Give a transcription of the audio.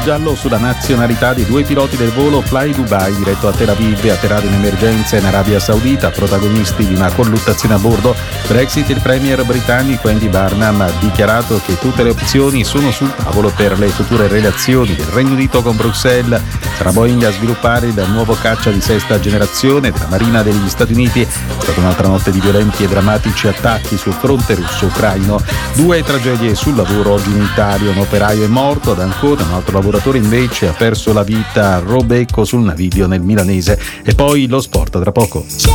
giallo sulla nazionalità dei due piloti del volo Fly Dubai diretto a Tel Aviv, atterrato in emergenza in Arabia Saudita, protagonisti di una colluttazione a bordo. Brexit. Il premier britannico Andy Burnham ha dichiarato che tutte le opzioni sono sul tavolo per le future relazioni del Regno Unito con Bruxelles. Sarà Boeing a sviluppare il nuovo caccia di sesta generazione della Marina degli Stati Uniti. È stata un'altra notte di violenti e drammatici attacchi sul fronte russo-ucraino. 2 tragedie sul lavoro oggi in Italia. Un operaio è morto ad Ancona, un altro lavoratore invece ha perso la vita a Robecco sul Naviglio nel milanese. E poi lo sport tra poco.